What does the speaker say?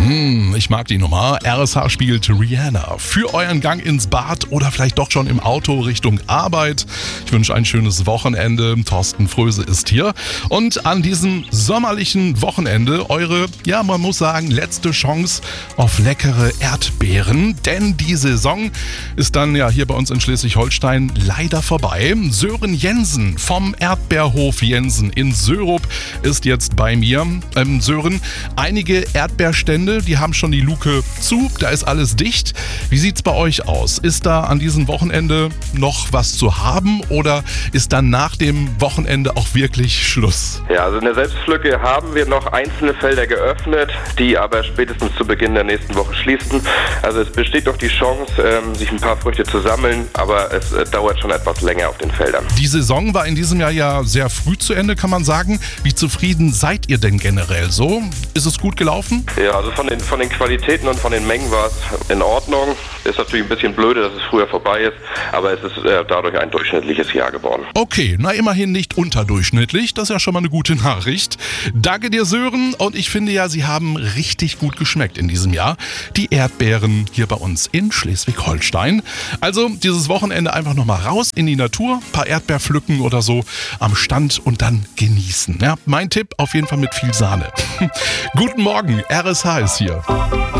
Ich mag die Nummer. RSH spielt Rihanna für euren Gang ins Bad oder vielleicht doch schon im Auto Richtung Arbeit. Ich wünsche ein schönes Wochenende. Thorsten Fröse ist hier. Und an diesem sommerlichen Wochenende eure, ja, man muss sagen, letzte Chance auf leckere Erdbeeren. Denn die Saison ist dann ja hier bei uns in Schleswig-Holstein leider vorbei. Sören Jensen vom Erdbeerhof Jensen in Sörup ist jetzt bei mir. Sören, einige Erdbeerstände, die haben schon die Luke zu, da ist alles dicht. Wie sieht's bei euch aus? Ist da an diesem Wochenende noch was zu haben oder ist dann nach dem Wochenende auch wirklich Schluss? Ja, also in der Selbstpflücke haben wir noch einzelne Felder geöffnet, die aber spätestens zu Beginn der nächsten Woche schließen. Also es besteht noch die Chance, sich ein paar Früchte zu sammeln, aber es dauert schon etwas länger auf den Feldern. Die Saison war in diesem Jahr ja sehr früh zu Ende, kann man sagen. Wie zufrieden seid ihr denn generell so? Ist es gut gelaufen? Ja, also von den Qualitäten und von den Mengen war es in Ordnung. Ist natürlich ein bisschen blöde, dass es früher vorbei ist, aber es ist dadurch ein durchschnittliches Jahr geworden. Okay, na immerhin nicht unterdurchschnittlich, das ist ja schon mal eine gute Nachricht. Danke dir, Sören, und ich finde ja, sie haben richtig gut geschmeckt in diesem Jahr. Die Erdbeeren hier bei uns in Schleswig-Holstein. Also dieses Wochenende einfach nochmal raus in die Natur, ein paar Erdbeer pflücken oder so am Stand und dann genießen. Ja, mein Tipp auf jeden Fall mit viel Sahne. Guten Morgen, RSH ist hier.